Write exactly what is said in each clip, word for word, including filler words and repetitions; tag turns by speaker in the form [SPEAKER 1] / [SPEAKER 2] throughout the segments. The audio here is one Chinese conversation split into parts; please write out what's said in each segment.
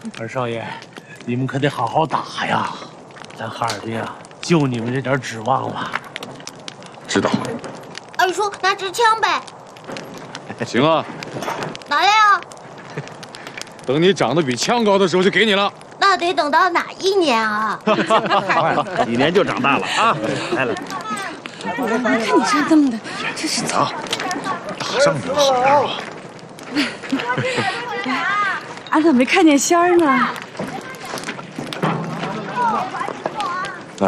[SPEAKER 1] 二少爷，你们可得好好打呀！咱哈尔滨啊，就你们这点指望了。
[SPEAKER 2] 知道。
[SPEAKER 3] 二叔，拿支枪呗。
[SPEAKER 2] 行啊。
[SPEAKER 3] 拿来啊！
[SPEAKER 2] 等你长得比枪高的时候就给你了。
[SPEAKER 3] 那得等到哪一年啊？
[SPEAKER 4] 几年就长大了啊！来了。
[SPEAKER 5] 看你这瞪的，真是
[SPEAKER 2] 啊！打仗就好样啊！
[SPEAKER 5] 俺可没看见仙儿呢。
[SPEAKER 2] 来。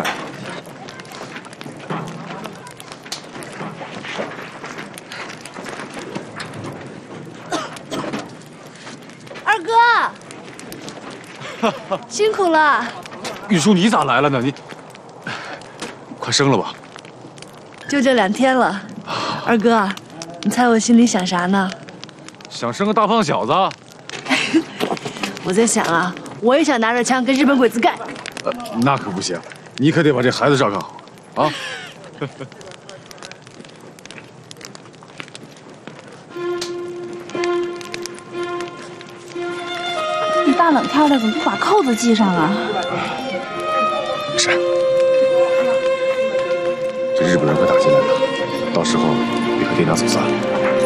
[SPEAKER 5] 二哥，辛苦了。
[SPEAKER 2] 玉叔，你咋来了呢？你快生了吧？
[SPEAKER 5] 就这两天了。二哥，你猜我心里想啥呢？
[SPEAKER 2] 想生个大胖小子。
[SPEAKER 5] 我在想啊，我也想拿着枪跟日本鬼子干。
[SPEAKER 2] 呃，那可不行，你可得把这孩子照看好啊。
[SPEAKER 5] 你大冷天的怎么不把扣子系上啊？
[SPEAKER 2] 是。这日本人快打进来了，到时候别和爹娘走散了。